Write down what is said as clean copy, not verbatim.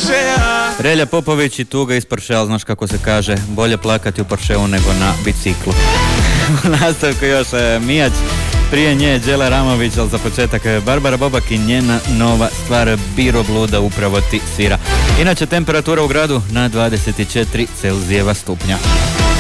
Relja Popović i tuga iz Porschea, znaš kako se kaže, bolje plakati u Porscheu nego na biciklu. U nastavku još Mijać, prije nje Đela Ramović, ali za početak Barbara Bobak i njena nova stvar Biro Bluda upravo ti svira. Inače temperatura u gradu na 24 Celzijeva stupnja.